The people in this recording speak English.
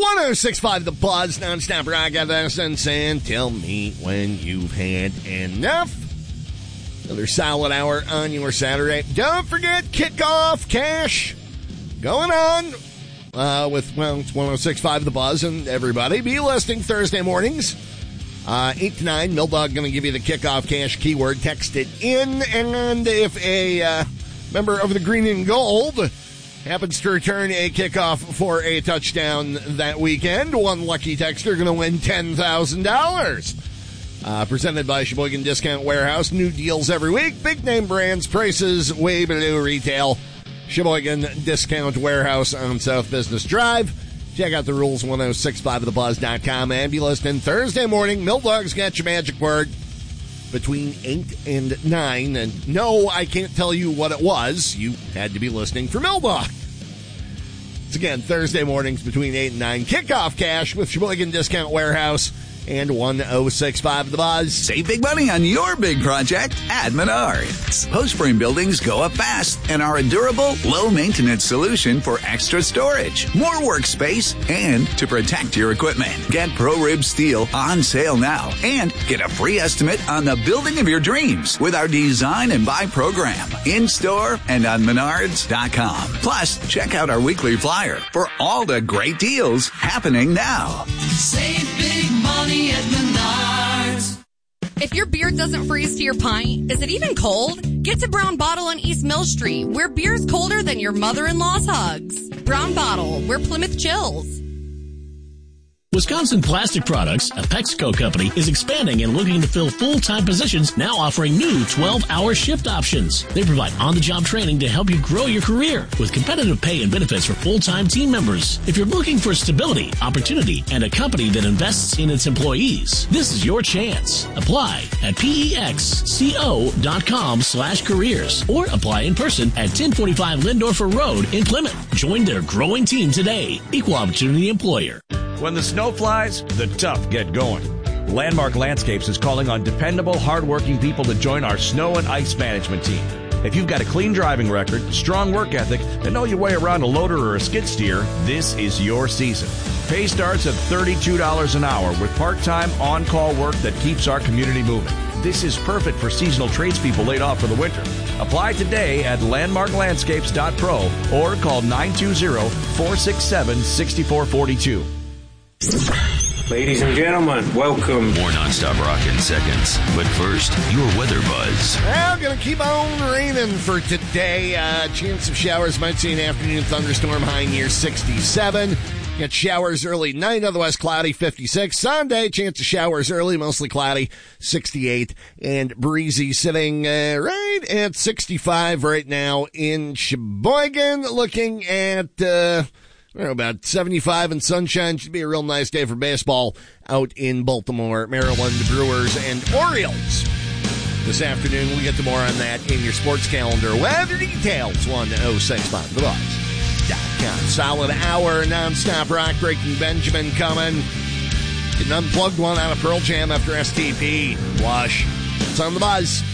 106.5 The Buzz, nonstop rock essence, and tell me when you've had enough. Another solid hour on your Saturday. Don't forget Kickoff Cash going on with, it's 106.5 The Buzz and everybody. Be listening Thursday mornings, 8 to 9. Milldog going to give you the Kickoff Cash keyword. Text it in, and if a member of the Green and Gold happens to return a kickoff for a touchdown that weekend, one lucky texter going to win $10,000. Presented by Sheboygan Discount Warehouse. New deals every week. Big name brands, prices way below retail. Sheboygan Discount Warehouse on South Business Drive. Check out the rules, 1065thebuzz.com. And be listening Thursday morning. Milldog's got your magic word between 8 and 9. And no, I can't tell you what it was. You had to be listening for Milldog. It's again Thursday mornings between 8 and 9. Kickoff Cash with Sheboygan Discount Warehouse and 106.5 The Buzz. Save big money on your big project at Menards. Post-frame buildings go up fast and are a durable, low-maintenance solution for extra storage, more workspace, and to protect your equipment. Get ProRib Steel on sale now and get a free estimate on the building of your dreams with our Design and Buy program in-store and on Menards.com. Plus, check out our weekly flyer for all the great deals happening now. Save big money at Menards. If your beer doesn't freeze to your pint, is it even cold? Get to Brown Bottle on East Mill Street, where beer's colder than your mother-in-law's hugs. Brown Bottle, where Plymouth chills. Wisconsin Plastic Products, a Pexco company, is expanding and looking to fill full-time positions, now offering new 12-hour shift options. They provide on-the-job training to help you grow your career with competitive pay and benefits for full-time team members. If you're looking for stability, opportunity, and a company that invests in its employees, this is your chance. Apply at pexco.com/careers or apply in person at 1045 Lindorfer Road in Plymouth. Join their growing team today. Equal opportunity employer. When the snow flies, the tough get going. Landmark Landscapes is calling on dependable, hardworking people to join our snow and ice management team. If you've got a clean driving record, strong work ethic, and know your way around a loader or a skid steer, this is your season. Pay starts at $32 an hour with part-time on-call work that keeps our community moving. This is perfect for seasonal tradespeople laid off for the winter. Apply today at landmarklandscapes.pro or call 920-467-6442. Ladies and gentlemen, welcome. More nonstop rock in seconds. But first, your weather buzz. Well, going to keep on raining for today. Chance of showers. Might see an afternoon thunderstorm, high near 67. Get showers early night, otherwise cloudy, 56. Sunday, chance of showers early, mostly cloudy, 68. And breezy, sitting right at 65 right now in Sheboygan. Looking at about 75 and sunshine. Should be a real nice day for baseball out in Baltimore, Maryland. The Brewers and Orioles this afternoon. We'll get to more on that in your sports calendar. Weather details, 1065 The Buzz. Solid hour, nonstop rock. Breaking Benjamin coming. Get an unplugged one out of Pearl Jam after STP. Wash. It's on The Buzz.